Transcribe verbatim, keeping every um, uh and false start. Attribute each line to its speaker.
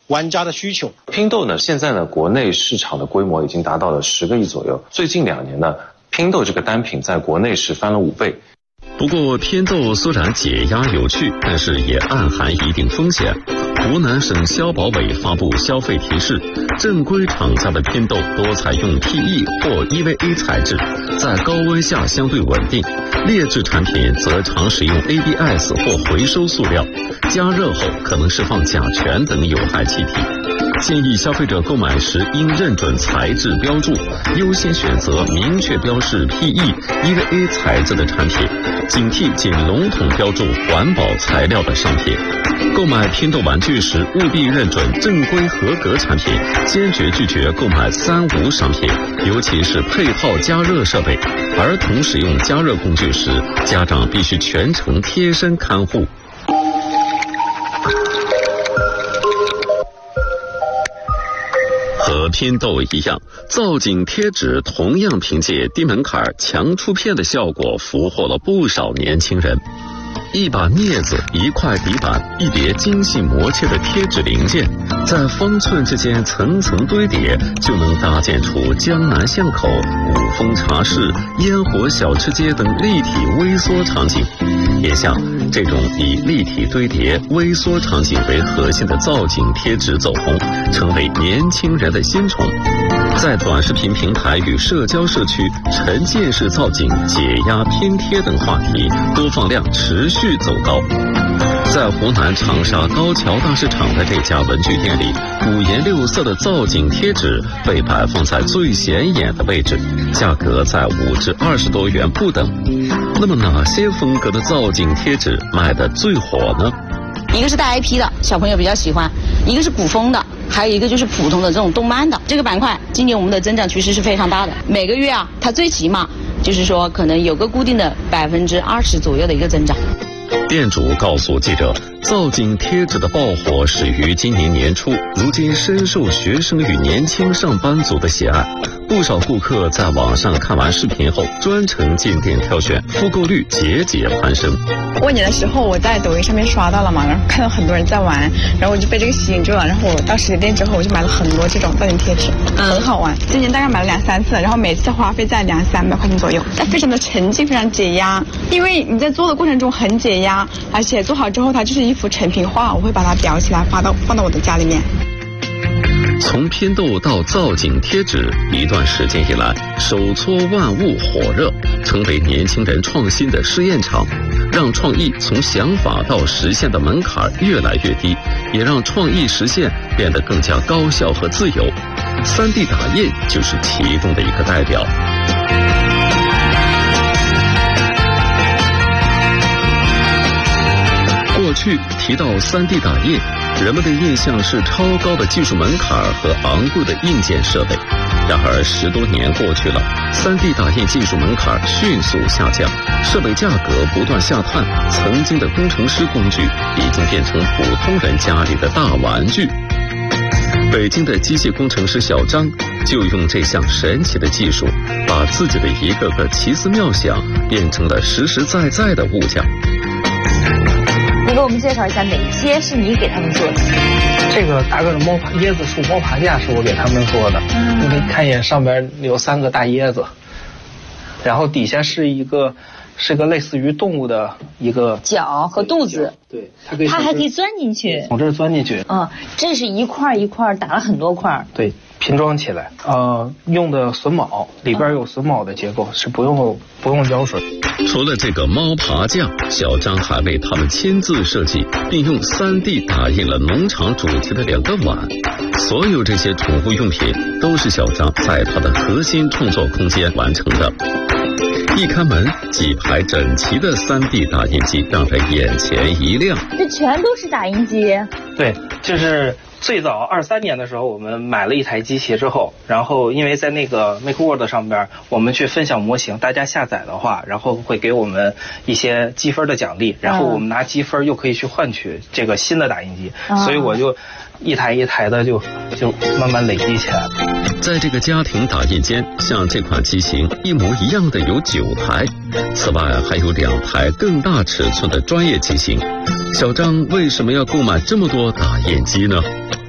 Speaker 1: 玩家的需求。
Speaker 2: 拼豆呢，现在呢，国内市场的规模已经达到了十个亿左右。最近两年呢，拼豆这个单品在国内是翻了五倍。
Speaker 3: 不过，拼豆虽然解压有趣，但是也暗含一定风险。湖南省消保委发布消费提示，正规厂家的拼豆多采用 P E 或 E V A 材质，在高温下相对稳定；劣质产品则常使用 A B S 或回收塑料，加热后可能释放甲醛等有害气体。建议消费者购买时应认准材质标注，优先选择明确标示 P E、E V A 材质的产品，警惕仅笼统标注环保材料的商品。购买拼豆玩具时，务必认准正规合格产品，坚决拒绝购买三无商品，尤其是配套加热设备。儿童使用加热工具时，家长必须全程贴身看护。和拼豆一样，造景贴纸同样凭借低门槛、强出片的效果，俘获了不少年轻人。一把镊子、一块底板、一叠精细磨切的贴纸零件，在方寸之间层层堆叠，就能搭建出江南巷口、古风茶室、烟火小吃街等立体微缩场景。也像这种以立体堆叠、微缩场景为核心的造景贴纸走红，成为年轻人的新宠。在短视频平台与社交社区，沉浸式造景、解压拼贴等话题播放量持续走高。在湖南长沙高桥大市场的这家文具店里，五颜六色的造景贴纸被摆放在最显眼的位置，价格在五至二十多元不等。那么哪些风格的造景贴纸卖得最火呢？
Speaker 4: 一个是带 I P 的，小朋友比较喜欢；一个是古风的，还有一个就是普通的这种动漫的。这个板块今年我们的增长趋势是非常大的，每个月啊，它最起码就是说可能有个固定的百分之二十左右的一个增长。
Speaker 3: 店主告诉记者，造景贴纸的爆火始于今年年初，如今深受学生与年轻上班族的喜爱。不少顾客在网上看完视频后，专程进店挑选，复购率节节攀升。
Speaker 5: 过年的时候，我在抖音上面刷到了嘛，然后看到很多人在玩，然后我就被这个吸引住了。然后我到实体店之后，我就买了很多这种造景贴纸，很好玩。今年大概买了两三次，然后每次花费在两三百块钱左右，但非常的沉浸，非常解压。因为你在做的过程中很解压，而且做好之后它就是一幅成品画，我会把它裱起来，发到放到我的家里面。
Speaker 3: 从拼豆到造景贴纸，一段时间以来，手搓万物火热，成为年轻人创新的试验场，让创意从想法到实现的门槛越来越低，也让创意实现变得更加高效和自由。三 D 打印就是其中的一个代表。过去提到三 D 打印，人们的印象是超高的技术门槛和昂贵的硬件设备。然而十多年过去了，三 D 打印技术门槛迅速下降，设备价格不断下探，曾经的工程师工具已经变成普通人家里的大玩具。北京的机械工程师小张就用这项神奇的技术，把自己的一个个奇思妙想变成了实实在在的物件。
Speaker 6: 你给我们介绍一下哪些是你给他们做的？
Speaker 7: 这个大个的摸爬椰子树摸爬架是我给他们做的，嗯、你可以看一眼，上边有三个大椰子，然后底下是一个是个类似于动物的一个
Speaker 6: 脚和肚子，
Speaker 7: 对，它可以，
Speaker 6: 它还可以钻进去，
Speaker 7: 从这儿钻进去。
Speaker 6: 嗯，这是一块一块打了很多块，
Speaker 7: 对，拼装起来。呃，用的榫卯，里边有榫卯的结构，嗯、是不用不用胶水。
Speaker 3: 除了这个猫爬架，小张还为他们亲自设计，并用 三 D 打印了农场主题的两个碗。所有这些宠物用品都是小张在他的核心创作空间完成的。一开门，几排整齐的 三 D 打印机让人眼前一亮。
Speaker 6: 这全都是打印机？
Speaker 7: 对，就是最早二三年的时候，我们买了一台机器之后，然后因为在那个 MakeWorld 上边，我们去分享模型，大家下载的话，然后会给我们一些积分的奖励，然后我们拿积分又可以去换取这个新的打印机，嗯、所以我就一台一台的就就慢慢累积起来了。
Speaker 3: 在这个家庭打印间，像这款机型一模一样的有九台，此外还有两台更大尺寸的专业机型。小张为什么要购买这么多打印机呢？